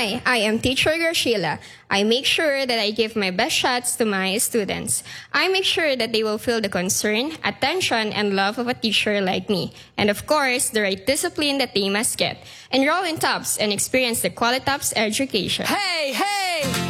Hi, I am Teacher Graciela. I make sure that I give my best shots to my students. I make sure that they will feel the concern, attention, and love of a teacher like me. And of course, the right discipline that they must get. Enroll in TOPS and experience the Qualitops education. Hey, hey!